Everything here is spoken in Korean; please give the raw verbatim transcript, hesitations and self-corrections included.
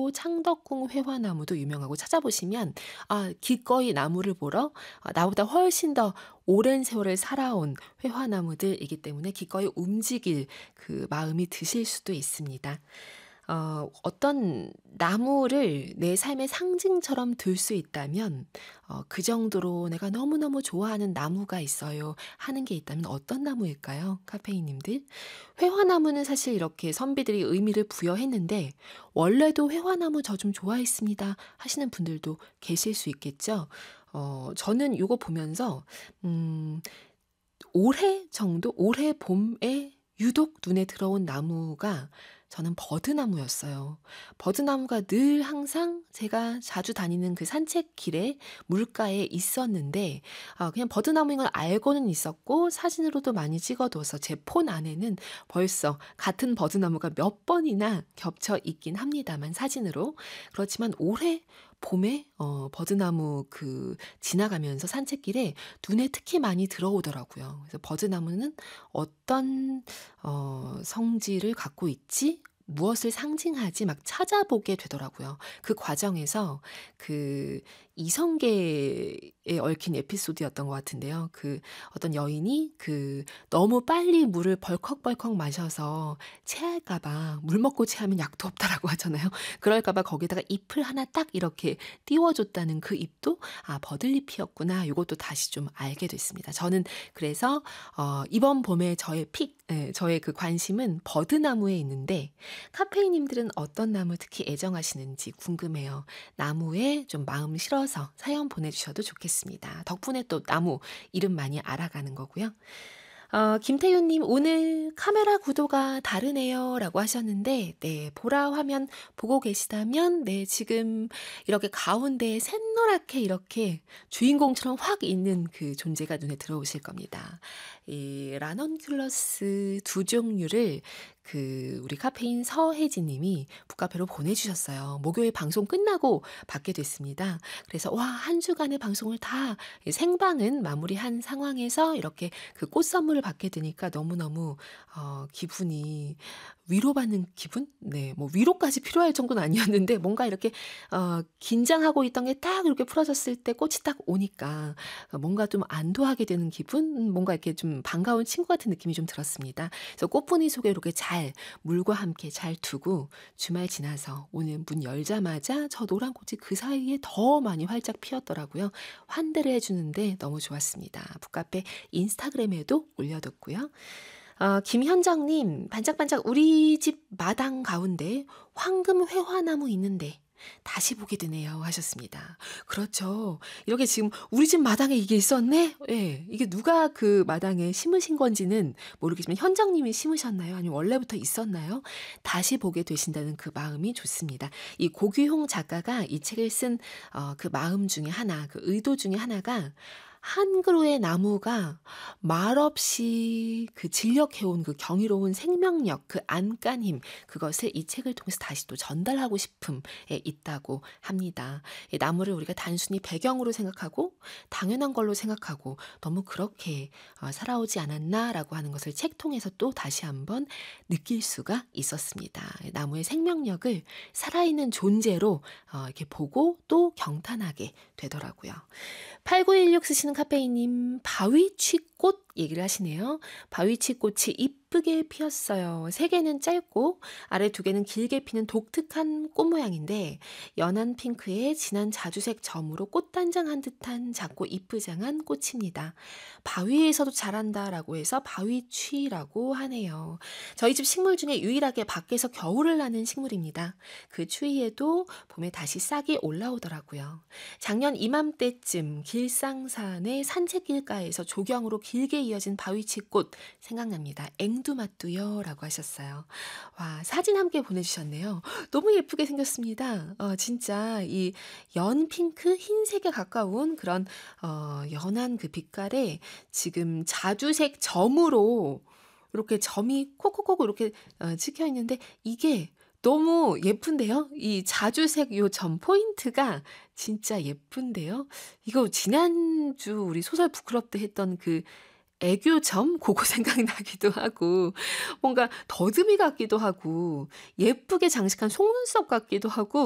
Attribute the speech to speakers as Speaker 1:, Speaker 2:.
Speaker 1: 유명하고 창덕궁 회화나무도 유명하고 찾아보시면 아 기꺼이 나무를 보러 아 나보다 훨씬 더 오랜 세월을 살아온 회화나무들이기 때문에 기꺼이 움직일 그 마음이 드실 수도 있습니다. 어 어떤 나무를 내 삶의 상징처럼 들 수 있다면 어 '그 정도로 내가 너무너무 좋아하는 나무가 있어요.' 하는 게 있다면 어떤 나무일까요? 카페인 님들. 회화나무는 사실 이렇게 선비들이 의미를 부여했는데 "원래도 회화나무 저 좀 좋아했습니다." 하시는 분들도 계실 수 있겠죠. 어 저는 요거 보면서 음 올해 정도 올해 봄에 유독 눈에 들어온 나무가 저는 버드나무였어요. 버드나무가 늘 항상 제가 자주 다니는 그 산책길에 물가에 있었는데 아 그냥 버드나무인 걸 알고는 있었고 사진으로도 많이 찍어 둬서 제 폰 안에는 벌써 같은 버드나무가 몇 번이나 겹쳐 있긴 합니다만 사진으로. 그렇지만 올해 봄에 어 버드나무 그 지나가면서 산책길에 눈에 특히 많이 들어오더라고요. 그래서 '버드나무는 어떤 어 성질을 갖고 있지? 무엇을 상징하지?' 막 찾아보게 되더라고요. 그 과정에서 그 이성계에 얽힌 에피소드였던 것 같은데요. 그 어떤 여인이 그 너무 빨리 물을 벌컥벌컥 마셔서 체할까 봐 물 먹고 체하면 약도 없다라고 하잖아요. 그럴까 봐 거기다가 잎을 하나 딱 이렇게 띄워 줬다는 그 잎도 '아 버들잎이었구나.' 요것도 다시 좀 알게 됐습니다. 저는 그래서 어 이번 봄에 저의 픽 예 저의 그 관심은 버드나무에 있는데 카페인 님들은 어떤 나무 특히 애정하시는지 궁금해요. 나무에 좀 마음 실어서 사연 보내주셔도 좋겠습니다. 덕분에 또 나무 이름 많이 알아가는 거고요. 어 김태윤 님 "오늘 카메라 구도가 다르네요."라고 하셨는데 네 보라 화면 보고 계시다면 네 지금 이렇게 가운데에 샛노랗게 이렇게 주인공처럼 확 있는 그 존재가 눈에 들어오실 겁니다. 이 라넌큘러스 두 종류를 그 우리 카페인 서혜진 님이 북카페로 보내주셨어요. 목요일 방송 끝나고 받게 됐습니다. 그래서 와 한 주간의 방송을 다 이 생방은 마무리한 상황에서 이렇게 그 꽃 선물을 받게 되니까 너무너무 어 기분이 위로받는 기분? 네 뭐 위로까지 필요할 정도는 아니었는데 뭔가 이렇게 어 긴장하고 있던 게 딱 이렇게 풀어졌을 때 꽃이 딱 오니까 어 뭔가 좀 안도하게 되는 기분? 뭔가 이렇게 좀 반가운 친구 같은 느낌이 좀 들었습니다. 그래서 꽃무늬 속에 이렇게 잘 물과 함께 잘 두고 주말 지나서 오늘 문 열자마자 저 노란 꽃이 그 사이에 더 많이 활짝 피었더라고요. 환대를 해 주는데 너무 좋았습니다. 북카페 인스타그램에도 올려뒀고요. 어 김현정 님 "반짝반짝 우리 집 마당 가운데 황금 회화나무 있는데 다시 보게 되네요." 하셨습니다. 그렇죠. 이렇게 지금 '우리 집 마당에 이게 있었네?' 예. 이게 누가 그 마당에 심으신 건지는 모르겠지만 현정 님이 심으셨나요? 아니면 원래부터 있었나요? 다시 보게 되신다는 그 마음이 좋습니다. 이 고규홍 작가가 이 책을 쓴 어 그 마음 중에 하나 그 의도 중에 하나가 한 그루의 나무가 말없이 그 진력해 온 그 경이로운 생명력 그 안간힘 그것을 이 책을 통해서 다시 또 전달하고 싶음에 있다고 합니다. 이 나무를 우리가 단순히 배경으로 생각하고 당연한 걸로 생각하고 '너무 그렇게 어 살아오지 않았나.'라고 하는 것을 책 통해서 또 다시 한번 느낄 수가 있었습니다. 나무의 생명력을 살아있는 존재로 어 이렇게 보고 또 경탄하게 되더라고요. 팔구일육 쓰시는 카페인 님 "바위취꽃" 얘기를 하시네요. 바위취꽃이 이쁘게 피었어요. 세 개는 짧고 아래 두 개는 길게 피는 독특한 꽃 모양인데 연한 핑크에 진한 자주색 점으로 꽃단장한 듯한 작고 이쁘장한 꽃입니다. 바위에서도 자란다라고 해서 바위취라고 하네요. 저희 집 식물 중에 유일하게 밖에서 겨울을 나는 식물입니다. 그 추위에도 봄에 다시 싹이 올라오더라고요. 작년 이맘때쯤 길상산의 산책길가에서 조경으로 길게 이어진 바위취꽃 생각납니다. 앵두맛두요 라고 하셨어요. 와 사진 함께 보내주셨네요. 너무 예쁘게 생겼습니다. 어 진짜 이 연핑크 흰색에 가까운 그런 어 연한 그 빛깔에 지금 자주색 점으로 이렇게 점이 콕콕콕 이렇게 어 찍혀 있는데 이게 너무 예쁜데요. 이 자주색 요 점 포인트가 진짜 예쁜데요. 이거 지난주 우리 소설 부끄럽다 했던 그 애교점 고거 생각나기도 하고 뭔가 더듬이 같기도 하고 예쁘게 장식한 속눈썹 같기도 하고